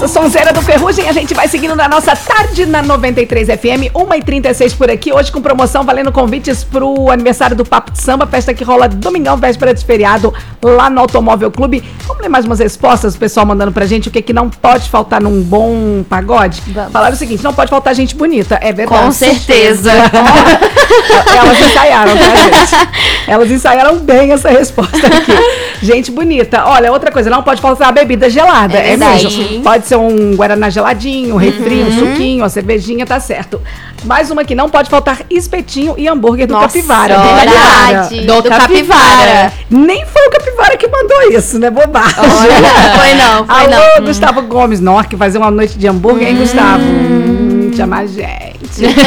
Sonzeira do Ferrugem, a gente vai seguindo na nossa tarde na 93 FM, 1h36 por aqui, hoje com promoção valendo convites pro aniversário do Papo de Samba, festa que rola domingão, véspera de feriado, lá no Automóvel Clube. Vamos ler mais umas respostas, o pessoal mandando pra gente o que não pode faltar num bom pagode? Vamos. Falaram o seguinte, não pode faltar gente bonita, é verdade. Com certeza. Elas ensaiaram, tá, gente? Elas ensaiaram bem essa resposta aqui. Gente bonita. Olha, outra coisa, não pode faltar a bebida gelada. É mesmo. Pode ser um guaraná geladinho, um refri, um suquinho, uma cervejinha, tá certo. Mais uma que não pode faltar espetinho e hambúrguer do Capivara. Verdade. Do Capivara. Nem foi o Capivara que mandou isso, né? Bobagem. Foi não. Alô, Gustavo Gomes, Nor, que fazer uma noite de hambúrguer, hein, Gustavo? Chama a gente.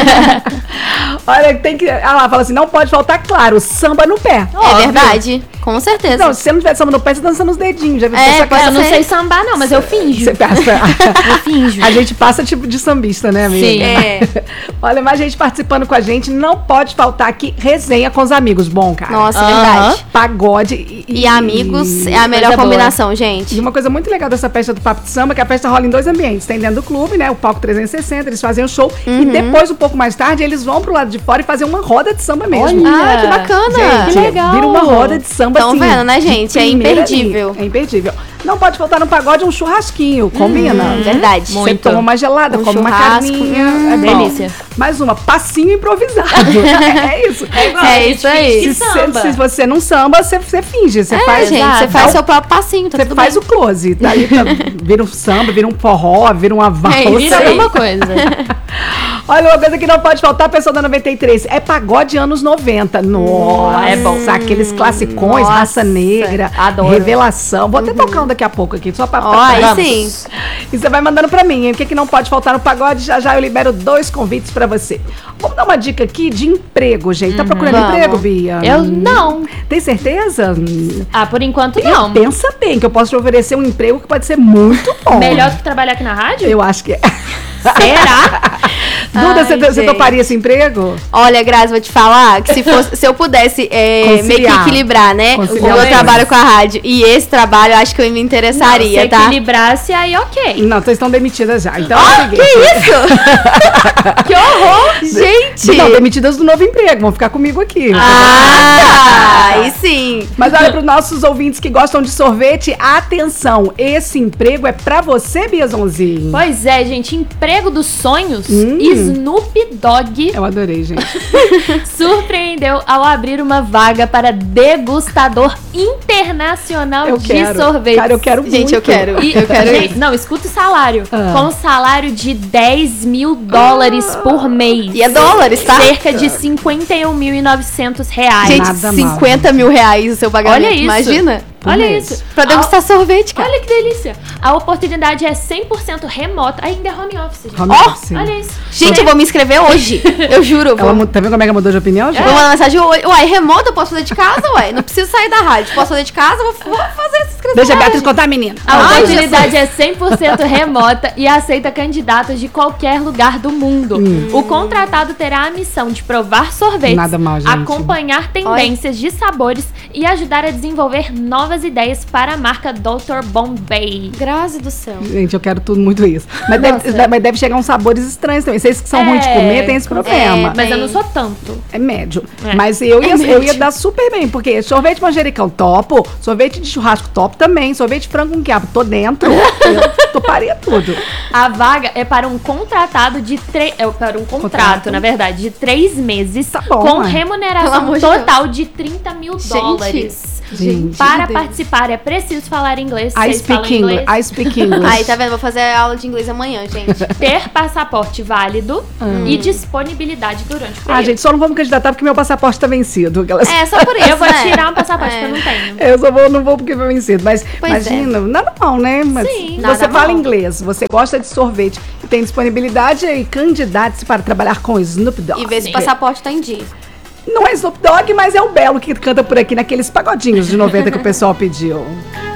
Olha, tem que... Ah lá, fala assim, não pode faltar, claro, samba no pé. É verdade, com certeza. Não, se você não tiver samba no pé, você tá dançando os dedinhos. Já viu? Eu não sei sambar não, mas eu finjo. Você passa... Eu finjo. A gente passa tipo de sambista, né, amiga? Sim. Olha, mais gente participando com a gente. Não pode faltar aqui resenha com os amigos. Bom, cara. Nossa, verdade. Pagode e amigos é a melhor combinação, gente. E uma coisa muito legal dessa festa do Papo de Samba, que a festa rola em dois ambientes. Tem dentro do clube, né, o palco 360, eles fazem o show. E depois, um pouco mais tarde, eles vão pro lado de fora e fazer uma roda de samba mesmo. Olha, que bacana. Gente, que legal. Vira uma roda de samba assim. Estão vendo, né, gente? É imperdível. É imperdível. Não pode faltar no pagode um churrasquinho. Combina? Verdade. Você toma uma gelada, come uma carninha. É delícia. Mais uma, passinho improvisado. É isso. É isso aí. Se você não samba, você finge. Você faz, gente, você faz seu próprio passinho, tá você faz o close. Daí vira um samba, vira um forró, vira uma valsa. Vira alguma coisa. Olha, uma coisa que não pode faltar, pessoal da 93, é pagode anos 90. Nossa, é bom. Aqueles classicões, Nossa, Raça Negra, adoro. Revelação. Vou até tocar um daqui a pouco aqui, só pra... Aí sim. E você vai mandando pra mim, hein? O que não pode faltar no pagode? Já eu libero 2 convites pra você. Vamos dar uma dica aqui de emprego, gente. Tá procurando emprego, Bia? Eu não. Tem certeza? Por enquanto não. Pensa bem, que eu posso te oferecer um emprego que pode ser muito bom. Melhor do que trabalhar aqui na rádio? Eu acho que é. Será? Duda, você toparia esse emprego? Olha, Grazi, vou te falar que se eu pudesse meio que equilibrar, né? O meu trabalho com a rádio e esse trabalho, eu acho que eu me interessaria, se tá? Se equilibrasse, aí ok. Não, vocês estão demitidas já. Então, que isso? Que horror! Gente! Não, demitidas do novo emprego. Vão ficar comigo aqui. Aí sim. Mas olha, para os nossos ouvintes que gostam de sorvete, atenção. Esse emprego é pra você, Biazonzinho. Pois é, gente. Emprego dos sonhos. Snoop Dogg. Eu adorei, gente. Surpreendeu ao abrir uma vaga para degustador internacional de sorvete. Cara, eu quero muito. Gente, eu quero. Gente, não, escuta o salário. Com um salário de $10 mil por mês. E é dólares, tá? Cerca de R$51.900. Gente, Nada R$50 mil o seu pagamento. Olha isso. Imagina. Olha isso. Pra degustar sorvete, cara. Olha que delícia. A oportunidade é 100% remota. Ainda é home office, gente. Home office. Olha isso. Gente, eu vou me inscrever hoje. Eu juro. Tá vendo como é que mudou de opinião, gente? Vou mandar mensagem. Uai, remoto eu posso fazer de casa, uai. Não preciso sair da rádio. Posso fazer de casa, vou fazer essa inscrição. Deixa a Beatriz contar, menina. A oportunidade é 100% remota e aceita candidatos de qualquer lugar do mundo. O contratado terá a missão de provar sorvetes, Nada mal, gente. acompanhar tendências de sabores e ajudar a desenvolver novas ideias para a marca Dr. Bombay. Grazi do céu. Gente, eu quero tudo muito isso. Mas deve chegar uns sabores estranhos também. Vocês que são ruins de comer, tem esse problema. Mas eu não sou tanto. É médio. Mas eu ia dar super bem, porque sorvete manjericão topo, sorvete de churrasco top também, sorvete de frango com quiabo, tô dentro. Eu toparia tudo. A vaga é para um contratado de para um contrato, na verdade, de 3 meses, tá bom, com remuneração total de $30 mil. Gente. Para participar é preciso falar inglês. I speak English. Aí, tá vendo? Vou fazer aula de inglês amanhã, gente. Ter passaporte válido e disponibilidade durante o período. Gente, só não vou me candidatar porque meu passaporte tá vencido. Só por isso, eu vou tirar um passaporte porque eu não tenho. Eu não vou porque foi vencido. Mas imagina, nada mal, né? Mas sim, você fala inglês, você gosta de sorvete, tem disponibilidade e candidate-se para trabalhar com Snoop Dogg. E ver se o passaporte tá em dia. Não é Snoop Dogg, mas é o Belo que canta por aqui naqueles pagodinhos de 90 que o pessoal pediu.